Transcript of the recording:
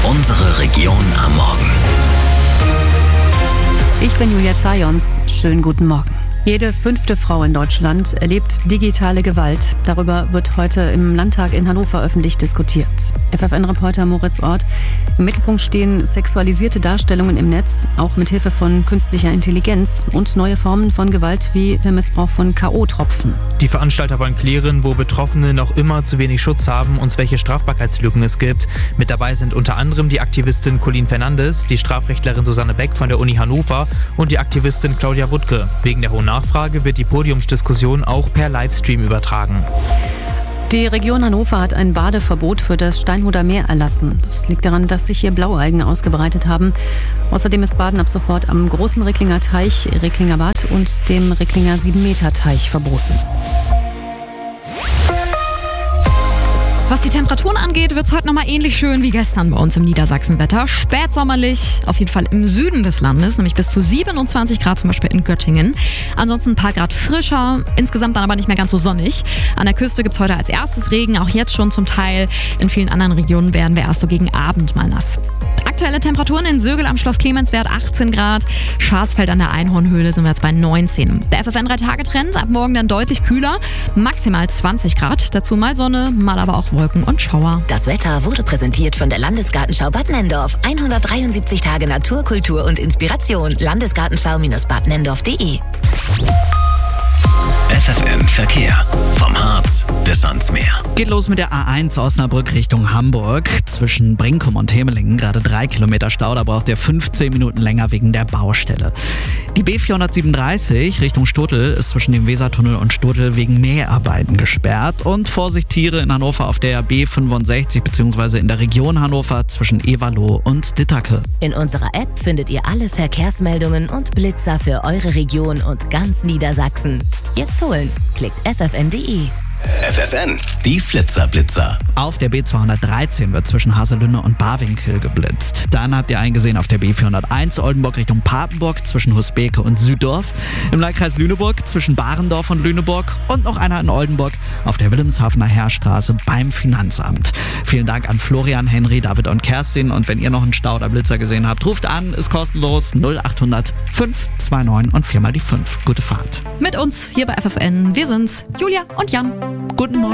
Unsere Region am Morgen. Ich bin Julia Zajons. Schönen guten Morgen. Jede 5. Frau in Deutschland erlebt digitale Gewalt. Darüber wird heute im Landtag in Hannover öffentlich diskutiert. FFN-Reporter Moritz Ort. Im Mittelpunkt stehen sexualisierte Darstellungen im Netz, auch mit Hilfe von künstlicher Intelligenz und neue Formen von Gewalt wie der Missbrauch von K.O.-Tropfen. Die Veranstalter wollen klären, wo Betroffene noch immer zu wenig Schutz haben und welche Strafbarkeitslücken es gibt. Mit dabei sind unter anderem die Aktivistin Colleen Fernandes, die Strafrechtlerin Susanne Beck von der Uni Hannover und die Aktivistin Claudia Wuttke. Wegen der hohen Nachfrage wird die Podiumsdiskussion auch per Livestream übertragen. Die Region Hannover hat ein Badeverbot für das Steinhuder Meer erlassen. Das liegt daran, dass sich hier Blaualgen ausgebreitet haben. Außerdem ist Baden ab sofort am großen Ricklinger Teich, Ricklinger Bad und dem Ricklinger 7-Meter-Teich verboten. Was die Temperaturen angeht, wird es heute nochmal ähnlich schön wie gestern bei uns im Niedersachsenwetter. Spätsommerlich, auf jeden Fall im Süden des Landes, nämlich bis zu 27 Grad zum Beispiel in Göttingen. Ansonsten ein paar Grad frischer, insgesamt dann aber nicht mehr ganz so sonnig. An der Küste gibt es heute als erstes Regen, auch jetzt schon zum Teil. In vielen anderen Regionen werden wir erst so gegen Abend mal nass. Aktuelle Temperaturen in Sögel am Schloss Clemenswert 18 Grad, Scharzfeld an der Einhornhöhle sind wir jetzt bei 19. Der FFN 3-Tage-Trend, ab morgen dann deutlich kühler, maximal 20 Grad, dazu mal Sonne, mal aber auch Wolken und Schauer. Das Wetter wurde präsentiert von der Landesgartenschau Bad Nenndorf. 173 Tage Natur, Kultur und Inspiration. Landesgartenschau-badnenndorf.de. FFN Verkehr. Vom Harz bis ans Meer. Geht los mit der A1 Osnabrück Richtung Hamburg. Zwischen Brinkum und Hemelingen gerade 3 Kilometer Stau. Da braucht ihr 15 Minuten länger wegen der Baustelle. Die B437 Richtung Stotel ist zwischen dem Wesertunnel und Stotel wegen Mäharbeiten gesperrt. Und Vorsicht Tiere in Hannover auf der B65 bzw. in der Region Hannover zwischen Everloh und Dittake. In unserer App findet ihr alle Verkehrsmeldungen und Blitzer für eure Region und ganz Niedersachsen. Jetzt holen. Klickt ffn.de. FFN, die Flitzer-Blitzer. Auf der B213 wird zwischen Haselünne und Barwinkel geblitzt. Dann habt ihr eingesehen auf der B401 Oldenburg Richtung Papenburg zwischen Husbeke und Süddorf. Im Landkreis Lüneburg zwischen Barendorf und Lüneburg. Und noch einer in Oldenburg auf der Wilhelmshavener Heerstraße beim Finanzamt. Vielen Dank an Florian, Henry, David und Kerstin. Und wenn ihr noch einen Stau oder Blitzer gesehen habt, ruft an, ist kostenlos 0800 529 und 4 mal die 5. Gute Fahrt. Mit uns hier bei FFN, wir sind's, Julia und Jan. Guten Morgen.